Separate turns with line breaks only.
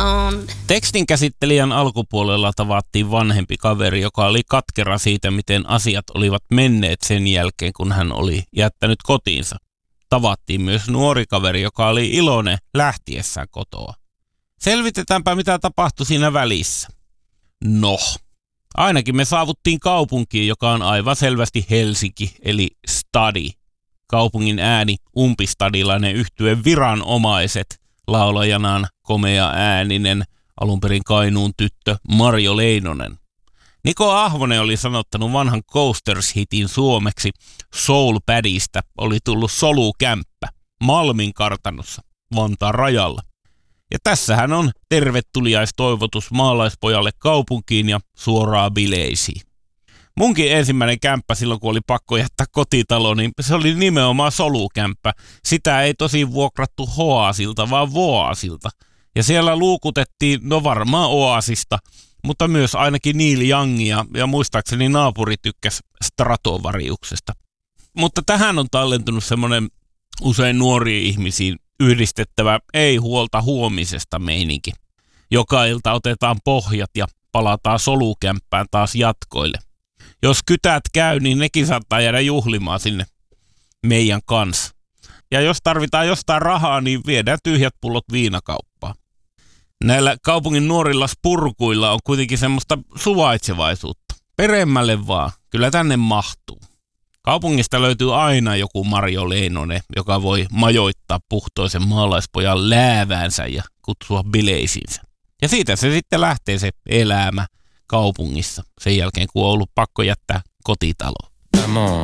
on.
Tekstin käsittelijän alkupuolella tavattiin vanhempi kaveri, joka oli katkera siitä, miten asiat olivat menneet sen jälkeen, kun hän oli jättänyt kotiinsa. Tavattiin myös nuori kaveri, joka oli iloinen lähtiessään kotoa. Selvitetäänpä, mitä tapahtui siinä välissä. No, ainakin me saavuttiin kaupunkiin, joka on aivan selvästi Helsinki, eli stadi. Kaupungin ääni umpistadilainen yhtyeen Viranomaiset, laulajanaan komea ääninen, alunperin Kainuun tyttö Marjo Leinonen. Niko Ahvonen oli sanottanut vanhan Coasters-hitin suomeksi Soul Padista oli tullut solukämppä Malmin kartanossa Vantaan rajalla. Ja tässähän on tervetuliaistoivotus maalaispojalle kaupunkiin ja suoraan bileisiin. Munkin ensimmäinen kämppä silloin, kun oli pakko jättää kotitalo, niin se oli nimenomaan solukämppä. Sitä ei tosi vuokrattu Hoasilta, vaan Voasilta. Ja siellä luukutettiin, no varmaan Oasista, mutta myös ainakin Neil Youngia, ja muistaakseni naapuri tykkäsi Stratovariuksesta. Mutta tähän on tallentunut semmoinen usein nuoriin ihmisiin yhdistettävä ei huolta huomisesta meininki. Joka ilta otetaan pohjat ja palataan solukämppään taas jatkoille. Jos kytät käy, niin nekin saattaa jäädä juhlimaan sinne meidän kanssa. Ja jos tarvitaan jostain rahaa, niin viedään tyhjät pullot viinakauppaan. Näillä kaupungin nuorilla spurkuilla on kuitenkin semmoista suvaitsevaisuutta. Peremmälle vaan, kyllä tänne mahtuu. Kaupungista löytyy aina joku Marjo Leinonen, joka voi majoittaa puhtoisen maalaispojan lääväänsä ja kutsua bileisiinsä. Ja siitä se sitten lähtee se elämä kaupungissa sen jälkeen, kun on ollut pakko jättää kotitalo.